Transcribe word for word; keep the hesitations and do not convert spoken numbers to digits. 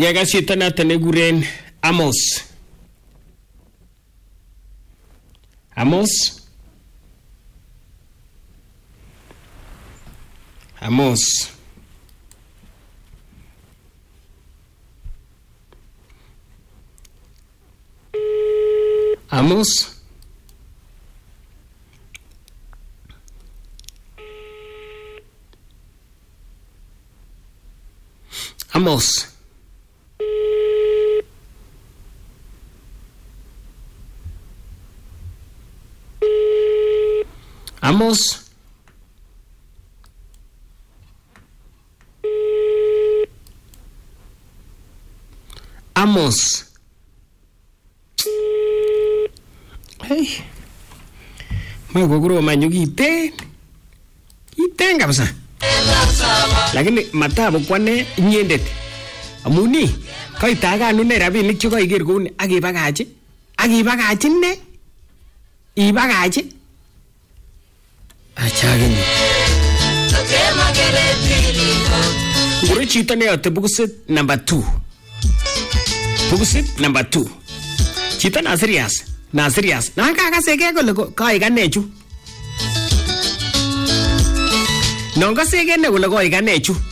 Nyaga chito noton nekikuren Amos. Amos. Amos. Amos. Amos. Amos. Amos. Hey. Magogoro manyugite. Itenga basa. Lakini matabu kwane inyendet. Amuni koitaga nune rabinik che koiger kouni akibagachi. Akibagachi ne? Ibagachi. Achagini. Ngure chito ne yote bukusit number two. Bukusit number two. Chito na serious. Na serious. Na kaka sege kole koiga nechu. Nonga sege ne kole koiga nechu.